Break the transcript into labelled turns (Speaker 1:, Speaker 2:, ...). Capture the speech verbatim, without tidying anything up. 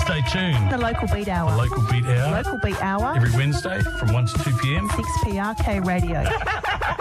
Speaker 1: Stay tuned.
Speaker 2: The Local Beat Hour.
Speaker 1: The Local Beat Hour.
Speaker 2: Local Beat Hour.
Speaker 1: Every Wednesday from one to two p m.
Speaker 2: six P R K Radio.